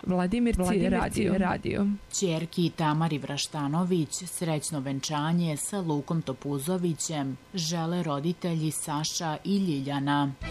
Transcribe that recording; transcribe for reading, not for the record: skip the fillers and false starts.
Vladimirci radio. Ćerki Tamari Vraštanović srećno venčanje sa Lukom Topuzovićem žele roditelji Saša i Ljiljana.